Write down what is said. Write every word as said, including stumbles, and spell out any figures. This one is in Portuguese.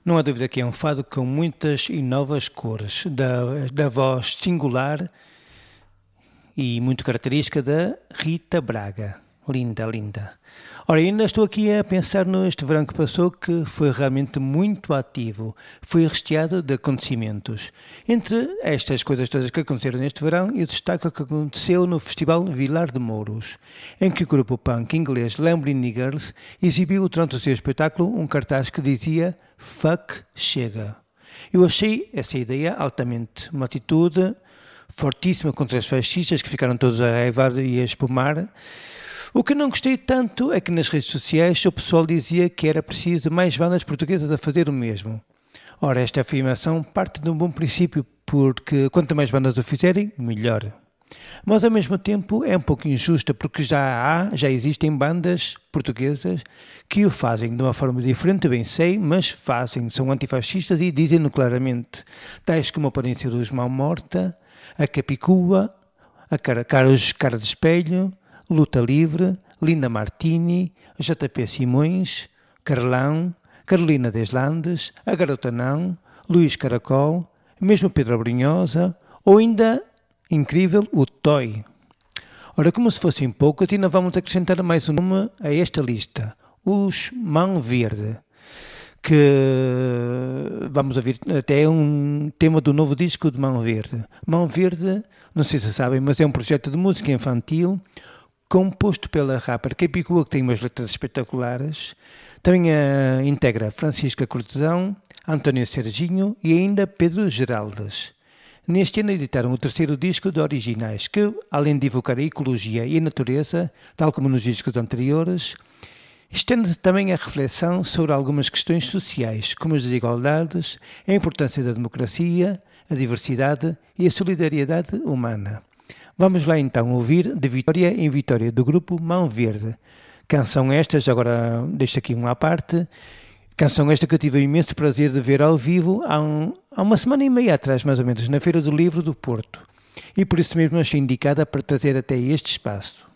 Não há dúvida que é um fado com muitas e novas cores, da, da voz singular e muito característica da Rita Braga. Linda, linda. Ora, ainda estou aqui a pensar neste verão que passou, que foi realmente muito ativo. Foi recheado de acontecimentos. Entre estas coisas todas que aconteceram neste verão, eu destaco o que aconteceu no Festival Vilar de Mouros, em que o grupo punk inglês Lamborghini Girls exibiu durante o seu espetáculo um cartaz que dizia Fuck Chega. Eu achei essa ideia altamente uma atitude fortíssima contra os fascistas que ficaram todos a raivar e a espumar. O que não gostei tanto é que nas redes sociais o pessoal dizia que era preciso mais bandas portuguesas a fazer o mesmo. Ora, esta afirmação parte de um bom princípio, porque quanto mais bandas o fizerem, melhor. Mas ao mesmo tempo é um pouco injusta, porque já há, já existem bandas portuguesas que o fazem de uma forma diferente, bem sei, mas fazem, são antifascistas e dizem-no claramente, tais como a Aparência dos Mal Morta, a Capicua, a Cara, Caros Cara de Espelho, Luta Livre, Linda Martini, J P Simões, Carlão, Carolina Deslandes, A Garota Não, Luís Caracol, mesmo Pedro Abrinhosa, ou ainda, incrível, o Toy. Ora, como se fossem poucos, ainda vamos acrescentar mais um nome a esta lista, os Mão Verde, que vamos ouvir até um tema do novo disco de Mão Verde. Mão Verde, não sei se sabem, mas é um projeto de música infantil composto pela rapper Capicua, que tem umas letras espetaculares. Também uh, integra Francisca Cortesão, António Serginho e ainda Pedro Geraldes. Neste ano editaram o terceiro disco de originais, que, além de evocar a ecologia e a natureza, tal como nos discos anteriores, estende também a reflexão sobre algumas questões sociais, como as desigualdades, a importância da democracia, a diversidade e a solidariedade humana. Vamos lá então ouvir De Vitória em Vitória, do grupo Mão Verde. Canção esta, já agora deixo aqui uma à parte, canção esta que eu tive o imenso prazer de ver ao vivo há, um, há uma semana e meia atrás, mais ou menos, na Feira do Livro do Porto. E por isso mesmo achei indicada para trazer até este espaço.